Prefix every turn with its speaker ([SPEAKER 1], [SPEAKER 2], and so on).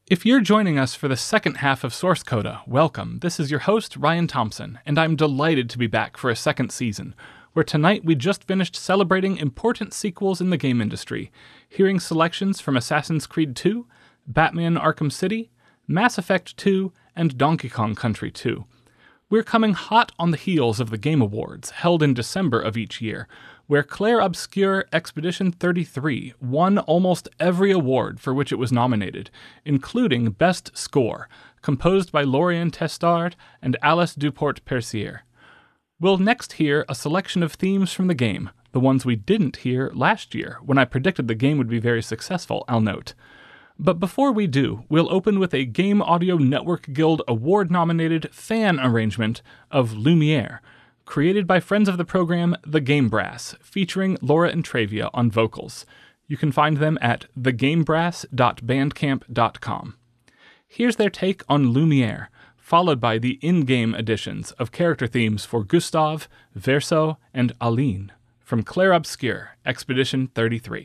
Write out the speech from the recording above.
[SPEAKER 1] If you're joining us for the second half of Source Coda, welcome. This is your host, Ryan Thompson, and I'm delighted to be back for a second season, where tonight we just finished celebrating important sequels in the game industry, hearing selections from Assassin's Creed 2, Batman Arkham City, Mass Effect 2, and Donkey Kong Country 2. We're coming hot on the heels of the Game Awards, held in December of each year, where Clair Obscur Expedition 33 won almost every award for which it was nominated, including Best Score, composed by Lorien Testard and Alice Duport-Percier. We'll next hear a selection of themes from the game, the ones we didn't hear last year, when I predicted the game would be very successful, I'll note. But before we do, we'll open with a Game Audio Network Guild Award-nominated fan arrangement of Lumiere, created by friends of the program The Game Brass, featuring Laura Intravia on vocals. You can find them at thegamebrass.bandcamp.com. Here's their take on Lumiere, followed by the in-game editions of character themes for Gustave, Verso, and Aline, from Clair Obscur, Expedition 33.